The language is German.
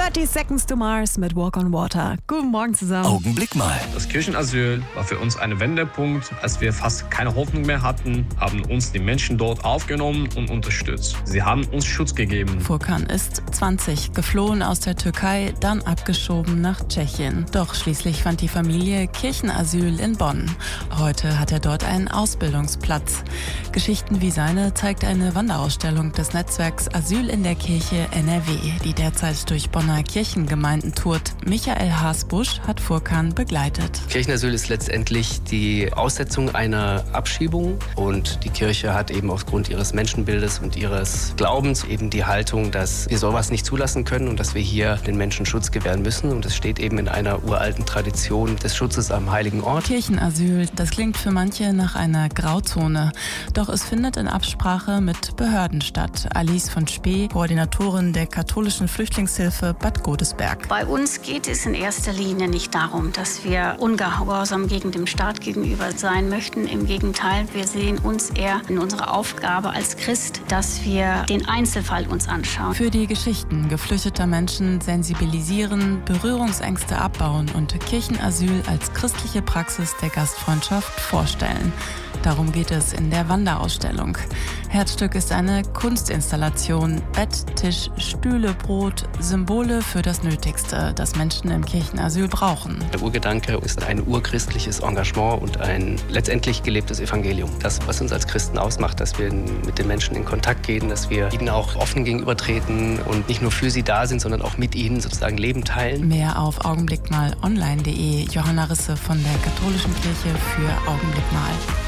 30 Seconds to Mars mit Walk on Water. Guten Morgen zusammen. Augenblick mal. Das Kirchenasyl war für uns ein Wendepunkt. Als wir fast keine Hoffnung mehr hatten, haben uns die Menschen dort aufgenommen und unterstützt. Sie haben uns Schutz gegeben. Furkan ist 20, geflohen aus der Türkei, dann abgeschoben nach Tschechien. Doch schließlich fand die Familie Kirchenasyl in Bonn. Heute hat er dort einen Ausbildungsplatz. Geschichten wie seine zeigt eine Wanderausstellung des Netzwerks Asyl in der Kirche NRW, die derzeit durch Bonner Kirchengemeinden tourt. Michael Haasbusch hat Furkan begleitet. Kirchenasyl ist letztendlich die Aussetzung einer Abschiebung und die Kirche hat eben aufgrund ihres Menschenbildes und ihres Glaubens eben die Haltung, dass wir sowas nicht zulassen können und dass wir hier den Menschen Schutz gewähren müssen. Und es steht eben in einer uralten Tradition des Schutzes am heiligen Ort. Kirchenasyl, das klingt für manche nach einer Grauzone. Doch es findet in Absprache mit Behörden statt. Alice von Spee, Koordinatorin der katholischen Flüchtlingshilfe Bad Godesberg. Bei uns geht es in erster Linie nicht darum, dass wir ungehorsam gegen dem Staat gegenüber sein möchten. Im Gegenteil, wir sehen uns eher in unserer Aufgabe als Christ, dass wir den Einzelfall uns anschauen. Für die Geschichten geflüchteter Menschen sensibilisieren, Berührungsängste abbauen und Kirchenasyl als christliche Praxis der Gastfreundschaft vorstellen. Darum geht es in der Wanderausstellung. Herzstück ist eine Kunstinstallation. Bett, Tisch, Stühle, Brot, Symbole für das Nötigste, das Menschen im Kirchenasyl brauchen. Der Urgedanke ist ein urchristliches Engagement und ein letztendlich gelebtes Evangelium. Das, was uns als Christen ausmacht, dass wir mit den Menschen in Kontakt gehen, dass wir ihnen auch offen gegenübertreten und nicht nur für sie da sind, sondern auch mit ihnen sozusagen Leben teilen. Mehr auf augenblickmalonline.de. Johanna Risse von der Katholischen Kirche für Augenblick mal.